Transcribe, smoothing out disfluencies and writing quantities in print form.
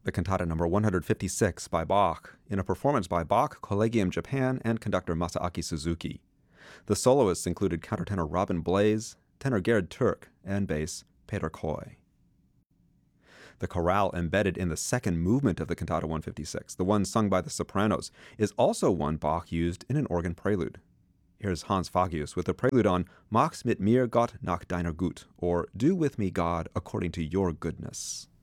the cantata number 156 by Bach, in a performance by Bach Collegium Japan and conductor Masaaki Suzuki. The soloists included countertenor Robin Blaze, tenor Gerd Türk, and bass Peter Koy. The chorale embedded in the second movement of the Cantata 156, the one sung by the sopranos, is also one Bach used in an organ prelude. Here's Hans Fagius with the prelude on Mach's mit mir Gott nach deiner Gut, or Do with me, God, according to your goodness.